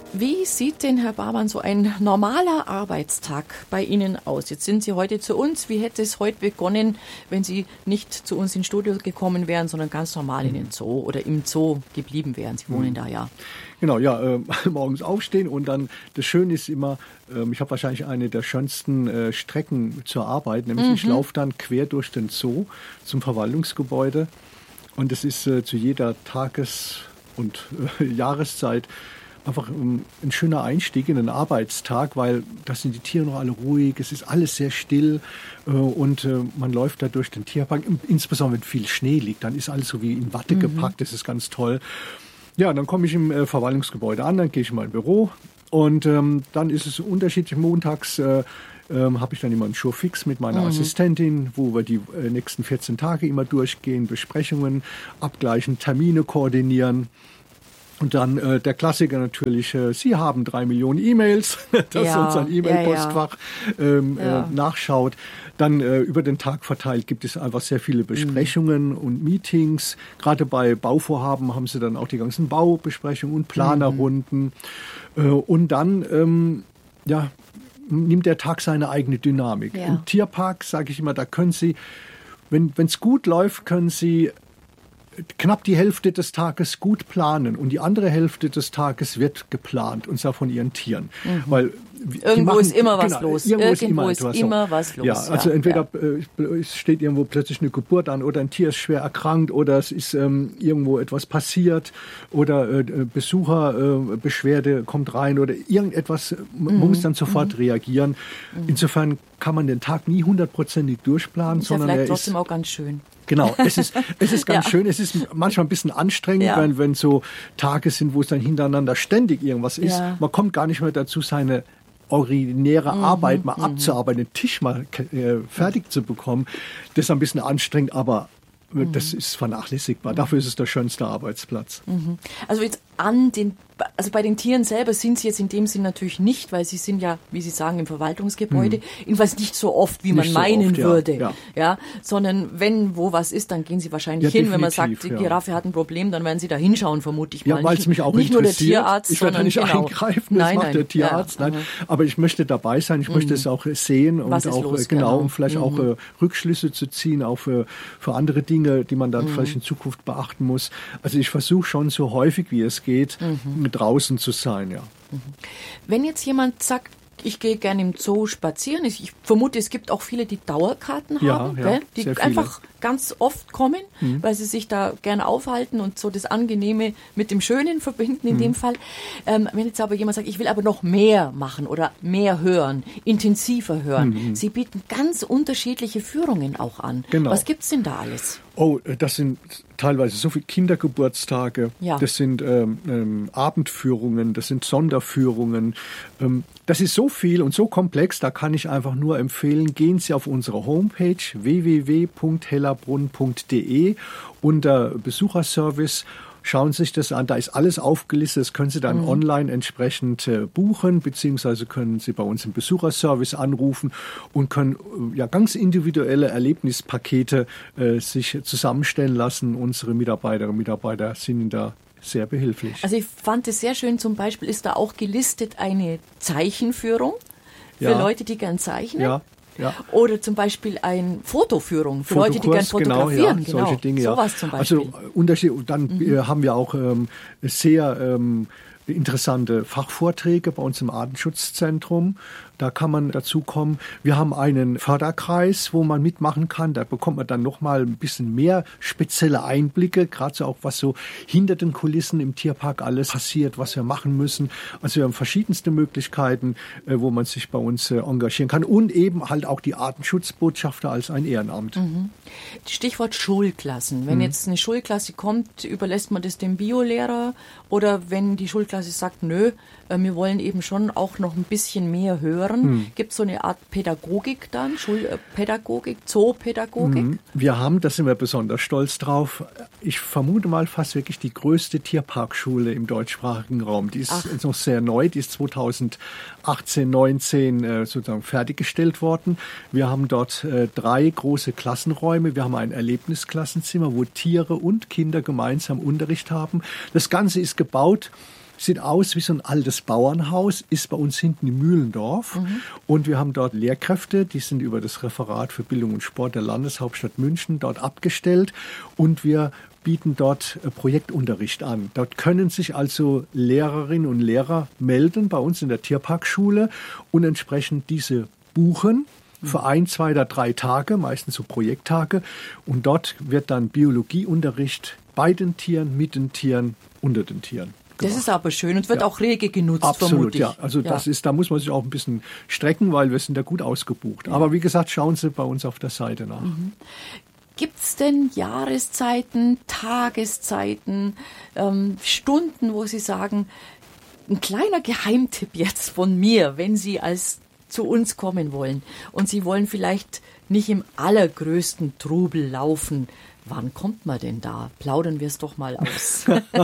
Wie sieht denn, Herr Barmann, so ein normaler Arbeitstag bei Ihnen aus? Jetzt sind Sie heute zu uns. Wie hätte es heute begonnen, wenn Sie nicht zu uns ins Studio gekommen wären, sondern ganz normal in den Zoo oder im Zoo geblieben wären? Sie wohnen da ja. Genau, ja, morgens aufstehen und dann, das Schöne ist immer, ich habe wahrscheinlich eine der schönsten Strecken zur Arbeit, nämlich ich laufe dann quer durch den Zoo zum Verwaltungsgebäude und es ist zu jeder Tages- und Jahreszeit einfach ein schöner Einstieg in den Arbeitstag, weil da sind die Tiere noch alle ruhig, es ist alles sehr still und man läuft da durch den Tierpark, insbesondere wenn viel Schnee liegt, dann ist alles so wie in Watte gepackt, das ist ganz toll. Ja, dann komme ich im Verwaltungsgebäude an, dann gehe ich in mein Büro und dann ist es unterschiedlich. Montags habe ich dann immer einen Showfix mit meiner Assistentin, wo wir die nächsten 14 Tage immer durchgehen, Besprechungen abgleichen, Termine koordinieren. Und dann der Klassiker natürlich, Sie haben 3 Millionen E-Mails, dass unser E-Mail-Postfach nachschaut. Dann über den Tag verteilt gibt es einfach sehr viele Besprechungen und Meetings. Gerade bei Bauvorhaben haben Sie dann auch die ganzen Baubesprechungen und Planerrunden. Und dann nimmt der Tag seine eigene Dynamik. Ja. Im Tierpark, sage ich immer, da können Sie, wenn es gut läuft, können Sie knapp die Hälfte des Tages gut planen und die andere Hälfte des Tages wird geplant, und zwar von Ihren Tieren. Weil irgendwo ist immer was los. Irgendwo ist immer was los. Ja, also entweder es steht irgendwo plötzlich eine Geburt an oder ein Tier ist schwer erkrankt oder es ist irgendwo etwas passiert oder Besucherbeschwerde kommt rein oder irgendetwas, man muss dann sofort reagieren. Insofern kann man den Tag nie 100%ig durchplanen, sondern vielleicht trotzdem auch ganz schön. Genau, es ist ganz schön. Es ist manchmal ein bisschen anstrengend, wenn so Tage sind, wo es dann hintereinander ständig irgendwas ist. Ja. Man kommt gar nicht mehr dazu, seine ordinäre Arbeit mal abzuarbeiten, den Tisch mal fertig zu bekommen. Das ist ein bisschen anstrengend, aber das ist vernachlässigbar. Dafür ist es der schönste Arbeitsplatz. Also jetzt bei den Tieren selber sind Sie jetzt in dem Sinn natürlich nicht, weil Sie sind ja, wie Sie sagen, im Verwaltungsgebäude, jedenfalls nicht so oft, wie man meinen würde. Ja, sondern wenn wo was ist, dann gehen Sie wahrscheinlich hin. Wenn man sagt, die Giraffe hat ein Problem, dann werden Sie da hinschauen, vermute ich mal. Ja, weil es mich auch nicht interessiert. Nur der Tierarzt, ich werde nicht eingreifen, das macht der Tierarzt. Nein. Aber ich möchte dabei sein, ich möchte es auch sehen und auch um vielleicht auch Rückschlüsse zu ziehen, auch für andere Dinge, die man dann vielleicht in Zukunft beachten muss. Also ich versuche schon so häufig wie es geht, draußen zu sein, ja. Wenn jetzt jemand sagt, ich gehe gerne im Zoo spazieren, ich vermute, es gibt auch viele, die Dauerkarten haben, die einfach ganz oft kommen, weil sie sich da gerne aufhalten und so das Angenehme mit dem Schönen verbinden in dem Fall. Wenn jetzt aber jemand sagt, ich will aber noch mehr machen oder mehr hören, intensiver hören, Sie bieten ganz unterschiedliche Führungen auch an. Genau. Was gibt's denn da alles? Oh, das sind teilweise so viele Kindergeburtstage, das sind Abendführungen, das sind Sonderführungen. Das ist so viel und so komplex, da kann ich einfach nur empfehlen, gehen Sie auf unsere Homepage www.hellerbrunn.de unter Besucherservice. Schauen Sie sich das an, da ist alles aufgelistet, das können Sie dann online entsprechend buchen, beziehungsweise können Sie bei uns im Besucherservice anrufen und können ganz individuelle Erlebnispakete sich zusammenstellen lassen. Unsere Mitarbeiterinnen und Mitarbeiter sind Ihnen da sehr behilflich. Also ich fand es sehr schön, zum Beispiel ist da auch gelistet eine Zeichenführung für Leute, die gern zeichnen. Ja. Ja. Oder zum Beispiel eine Fotoführung für Leute, die gerne fotografieren. Solche Dinge, sowas zum Beispiel. Also Unterschied. Dann haben wir auch sehr interessante Fachvorträge bei uns im Artenschutzzentrum. Da kann man dazu kommen. Wir haben einen Förderkreis, wo man mitmachen kann. Da bekommt man dann noch mal ein bisschen mehr spezielle Einblicke, gerade so auch was so hinter den Kulissen im Tierpark alles passiert, was wir machen müssen. Also wir haben verschiedenste Möglichkeiten, wo man sich bei uns engagieren kann und eben halt auch die Artenschutzbotschafter als ein Ehrenamt. Stichwort Schulklassen. Wenn jetzt eine Schulklasse kommt, überlässt man das dem Biolehrer oder wenn die Schulklasse sagt, nö, wir wollen eben schon auch noch ein bisschen mehr hören. Gibt es so eine Art Pädagogik dann, Schulpädagogik, Zoopädagogik? Wir haben, da sind wir besonders stolz drauf, ich vermute mal fast wirklich die größte Tierparkschule im deutschsprachigen Raum. Die ist noch sehr neu, die ist 2018, 19 sozusagen fertiggestellt worden. Wir haben dort 3 große Klassenräume. Wir haben ein Erlebnisklassenzimmer, wo Tiere und Kinder gemeinsam Unterricht haben. Das Ganze ist gebaut Sieht aus wie so ein altes Bauernhaus, ist bei uns hinten im Mühlendorf. Und wir haben dort Lehrkräfte, die sind über das Referat für Bildung und Sport der Landeshauptstadt München dort abgestellt. Und wir bieten dort Projektunterricht an. Dort können sich also Lehrerinnen und Lehrer melden bei uns in der Tierparkschule und entsprechend diese buchen für 1, 2 oder 3 Tage, meistens so Projekttage. Und dort wird dann Biologieunterricht bei den Tieren, mit den Tieren, unter den Tieren gemacht. Das ist aber schön und wird auch rege genutzt, absolut, vermute ich. Ja. Also das ist, da muss man sich auch ein bisschen strecken, weil wir sind da gut ausgebucht. Aber wie gesagt, schauen Sie bei uns auf der Seite nach. Gibt's denn Jahreszeiten, Tageszeiten, Stunden, wo Sie sagen, ein kleiner Geheimtipp jetzt von mir, wenn Sie zu uns kommen wollen und Sie wollen vielleicht nicht im allergrößten Trubel laufen, wann kommt man denn da? Plaudern wir es doch mal aus.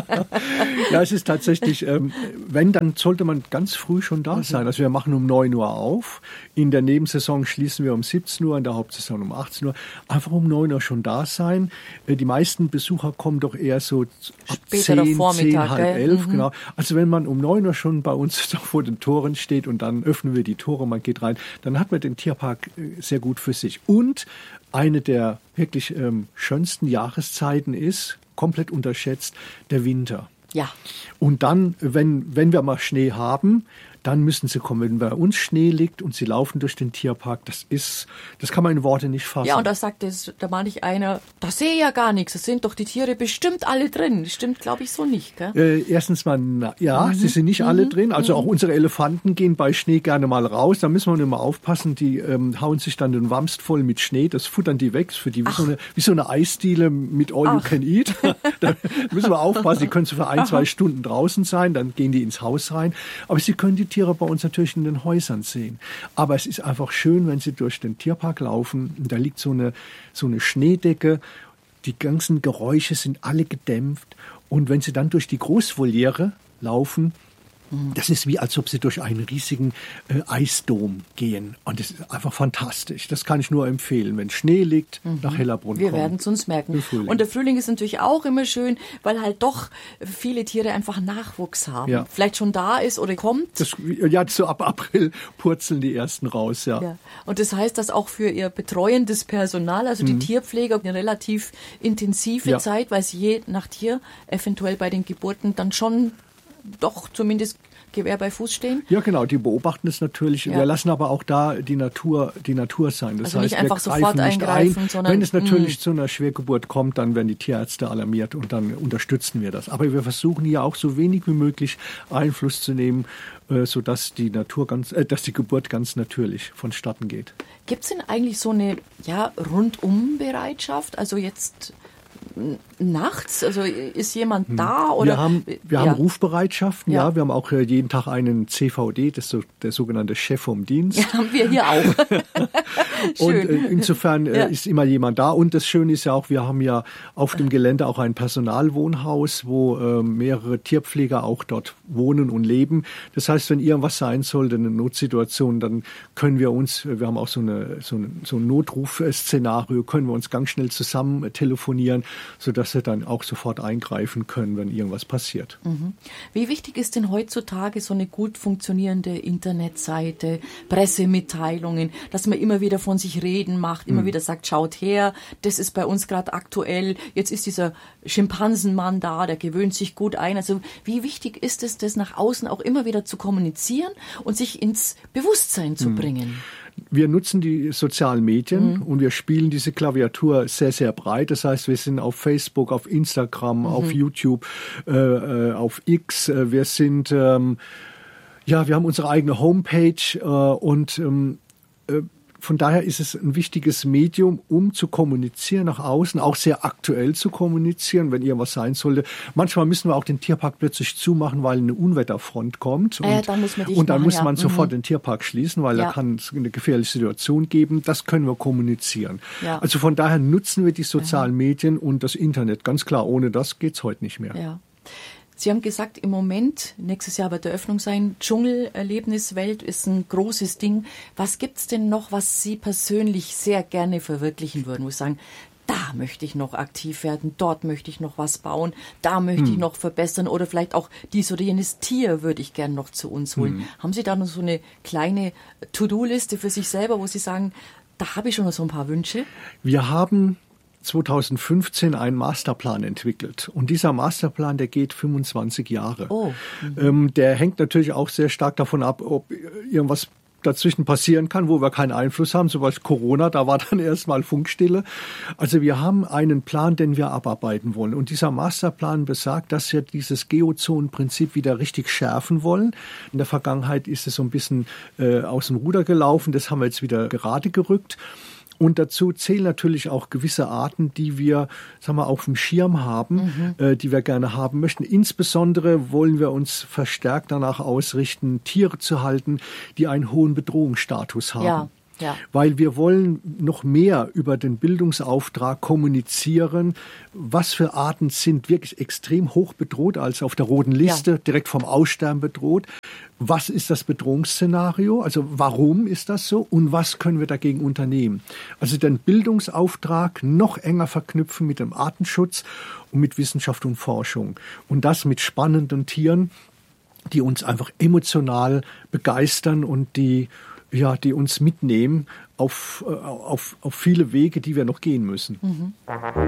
Ja, es ist tatsächlich, wenn, dann sollte man ganz früh schon da sein. Also wir machen um 9 Uhr auf. In der Nebensaison schließen wir um 17 Uhr, in der Hauptsaison um 18 Uhr. Einfach um 9 Uhr schon da sein. Die meisten Besucher kommen doch eher so ab 10, halb 11. Genau. Also wenn man um 9 Uhr schon bei uns vor den Toren steht und dann öffnen wir die Tore, man geht rein, dann hat man den Tierpark sehr gut für sich. Und eine der wirklich schönsten Jahreszeiten ist, komplett unterschätzt, der Winter. Ja. Und dann, wenn wir mal Schnee haben, dann müssen Sie kommen. Wenn bei uns Schnee liegt und Sie laufen durch den Tierpark, das kann man in Worte nicht fassen. Ja, und da manch einer, da sehe ich ja gar nichts, es sind doch die Tiere bestimmt alle drin. Das stimmt, glaube ich, so nicht, gell? Erstens mal, sie sind nicht alle drin. Also auch unsere Elefanten gehen bei Schnee gerne mal raus. Da müssen wir immer aufpassen, die hauen sich dann den Wamst voll mit Schnee, das futtern die weg, für die wie so eine Eisdiele mit All You Can Eat. Da müssen wir aufpassen, die können so für 1, 2 Stunden draußen sein, dann gehen die ins Haus rein. Aber Sie können die Tiere bei uns natürlich in den Häusern sehen. Aber es ist einfach schön, wenn Sie durch den Tierpark laufen. Da liegt so eine Schneedecke. Die ganzen Geräusche sind alle gedämpft. Und wenn Sie dann durch die Großvoliere laufen, das ist wie, als ob Sie durch einen riesigen Eisdom gehen. Und das ist einfach fantastisch. Das kann ich nur empfehlen, wenn Schnee liegt, nach Hellerbrunn Wir werden es uns merken. Und der Frühling ist natürlich auch immer schön, weil halt doch viele Tiere einfach Nachwuchs haben. Ja. Vielleicht schon da ist oder kommt. So ab April purzeln die ersten raus, ja. Und das heißt, dass auch für Ihr betreuendes Personal, also die Tierpfleger, eine relativ intensive Zeit, weil sie je nach Tier eventuell bei den Geburten dann schon doch zumindest Gewehr bei Fuß stehen? Ja, genau, die beobachten es natürlich. Wir lassen aber auch da die Natur sein. Das also heißt, nicht einfach sofort eingreifen, sondern wenn es natürlich zu einer Schwergeburt kommt, dann werden die Tierärzte alarmiert und dann unterstützen wir das. Aber wir versuchen hier auch so wenig wie möglich Einfluss zu nehmen, sodass die Geburt ganz natürlich vonstatten geht. Gibt es denn eigentlich so eine Rundumbereitschaft? Also jetzt nachts? Also ist jemand da? Oder? Wir haben Rufbereitschaften, wir haben auch jeden Tag einen CVD, das ist der sogenannte Chef vom Dienst. Ja, haben wir hier auch. Und insofern ist immer jemand da. Und das Schöne ist ja auch, wir haben ja auf dem Gelände auch ein Personalwohnhaus, wo mehrere Tierpfleger auch dort wohnen und leben. Das heißt, wenn irgendwas sein sollte, eine Notsituation, dann können wir haben auch so ein Notrufszenario, können wir uns ganz schnell zusammen telefonieren, sodass wir dann auch sofort eingreifen können, wenn irgendwas passiert. Wie wichtig ist denn heutzutage so eine gut funktionierende Internetseite, Pressemitteilungen, dass man immer wieder von sich reden macht, immer wieder sagt, schaut her, das ist bei uns gerade aktuell, jetzt ist dieser Schimpansenmann da, der gewöhnt sich gut ein. Also wie wichtig ist es, das nach außen auch immer wieder zu kommunizieren und sich ins Bewusstsein zu bringen? Wir nutzen die sozialen Medien und wir spielen diese Klaviatur sehr, sehr breit. Das heißt, wir sind auf Facebook, auf Instagram, auf YouTube, auf X. Wir sind, wir haben unsere eigene Homepage und von daher ist es ein wichtiges Medium, um zu kommunizieren nach außen, auch sehr aktuell zu kommunizieren, wenn irgendwas sein sollte. Manchmal müssen wir auch den Tierpark plötzlich zumachen, weil eine Unwetterfront kommt. Dann muss man sofort den Tierpark schließen, weil da kann es eine gefährliche Situation geben. Das können wir kommunizieren. Ja. Also von daher nutzen wir die sozialen Medien und das Internet. Ganz klar, ohne das geht's heute nicht mehr. Ja. Sie haben gesagt, im Moment, nächstes Jahr wird Eröffnung sein, Dschungelerlebniswelt ist ein großes Ding. Was gibt's denn noch, was Sie persönlich sehr gerne verwirklichen würden? Wo Sie sagen, da möchte ich noch aktiv werden, dort möchte ich noch was bauen, da möchte ich noch verbessern oder vielleicht auch dies oder jenes Tier würde ich gern noch zu uns holen. Haben Sie da noch so eine kleine To-Do-Liste für sich selber, wo Sie sagen, da habe ich schon noch so ein paar Wünsche? Wir haben 2015 einen Masterplan entwickelt. Und dieser Masterplan, der geht 25 Jahre. Oh. Der hängt natürlich auch sehr stark davon ab, ob irgendwas dazwischen passieren kann, wo wir keinen Einfluss haben, sowas Corona, da war dann erstmal Funkstille. Also wir haben einen Plan, den wir abarbeiten wollen. Und dieser Masterplan besagt, dass wir dieses Geozonenprinzip wieder richtig schärfen wollen. In der Vergangenheit ist es so ein bisschen aus dem Ruder gelaufen, das haben wir jetzt wieder gerade gerückt. Und dazu zählen natürlich auch gewisse Arten, die wir, sagen wir, auf dem Schirm haben, die wir gerne haben möchten. Insbesondere wollen wir uns verstärkt danach ausrichten, Tiere zu halten, die einen hohen Bedrohungsstatus haben. Ja. Ja. Weil wir wollen noch mehr über den Bildungsauftrag kommunizieren, was für Arten sind wirklich extrem hoch bedroht, als auf der roten Liste, direkt vom Aussterben bedroht. Was ist das Bedrohungsszenario? Also warum ist das so? Und was können wir dagegen unternehmen? Also den Bildungsauftrag noch enger verknüpfen mit dem Artenschutz und mit Wissenschaft und Forschung. Und das mit spannenden Tieren, die uns einfach emotional begeistern und die uns mitnehmen auf viele Wege, die wir noch gehen müssen.